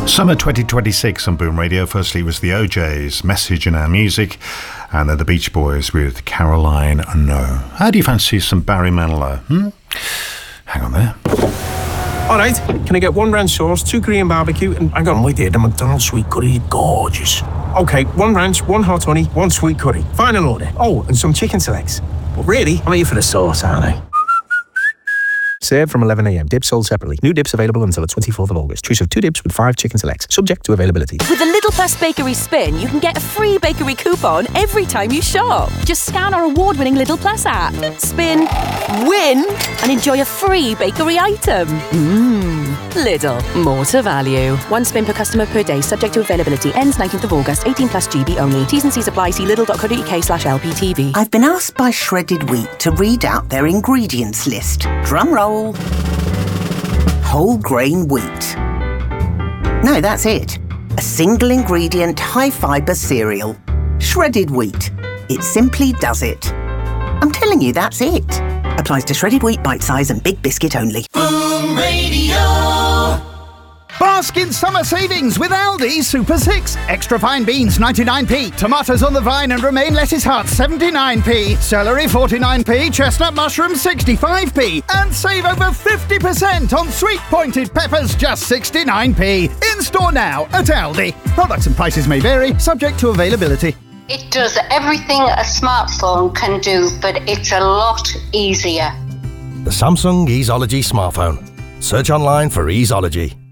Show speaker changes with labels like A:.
A: Summer 2026 on Boom Radio. Firstly was the OJ's Message in Our Music, and then the Beach Boys with Caroline No. How do you fancy some Barry Manilow? Hang on there.
B: All right, can I get 1 ranch sauce, 2 Korean barbecue, and hang on, wait there, the McDonald's sweet curry, gorgeous. Okay, 1 ranch, 1 hot honey, 1 sweet curry. Final order. Oh, and some chicken selects. But really, I'm here for the sauce, aren't I? Served from 11 a.m. Dips sold separately. New dips available until the 24th of August. Choose of 2 dips with 5 chicken selects. Subject to availability.
C: With the Lidl Plus Bakery Spin, you can get a free bakery coupon every time you shop. Just scan our award-winning Lidl Plus app. Spin, win, and enjoy a free bakery item. Lidl. More to value. 1 spin per customer per day. Subject to availability. Ends 19th of August. 18 plus GB only. T's and C's apply. See lidl.co.uk/LPTV.
D: I've been asked by Shredded Wheat to read out their ingredients list. Drum roll. Whole grain wheat. No, that's it. A single ingredient, high fibre cereal. Shredded wheat. It simply does it. I'm telling you, that's it. Applies to shredded wheat, bite size and big biscuit only.
E: Boom Radio.
F: Bask in summer savings with Aldi Super 6. Extra fine beans 99p, tomatoes on the vine and romaine lettuce hearts 79p, celery 49p, chestnut mushrooms 65p, and save over 50% on sweet pointed peppers just 69p. In store now at Aldi. Products and prices may vary, subject to availability.
G: It does everything a smartphone can do, but it's a lot easier.
H: The Samsung Easeology smartphone. Search online for Easeology.